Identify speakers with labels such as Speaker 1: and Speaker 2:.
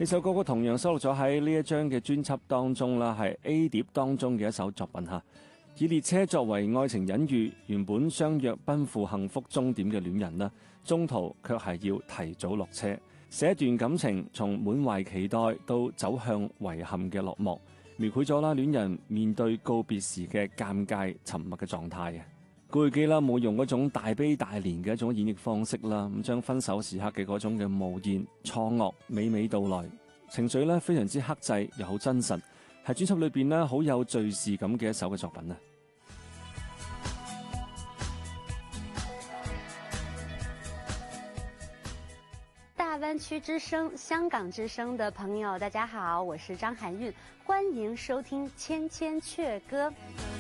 Speaker 1: 呢首歌曲同樣收錄咗喺呢一張嘅專輯當中啦，係 A 碟當中嘅一首作品嚇。以列車作為愛情隱喻，原本相約奔赴幸福終點嘅戀人啦，中途卻係要提早落車，寫一段感情從滿懷期待到走向遺憾嘅落寞，描繪咗啦戀人面對告別時嘅尷尬沉默嘅狀態啊。古巨基啦冇用嗰種大悲大憐嘅一種演繹方式啦，咁將分手時刻嘅嗰種嘅無言錯愕娓娓道來，情緒咧非常之克制又好真實，係專輯裏邊咧好有敘事感嘅一首嘅作品啊。
Speaker 2: 大灣區之聲、香港之聲的朋友，大家好，我是張含韻，歡迎收聽《千千闕歌》。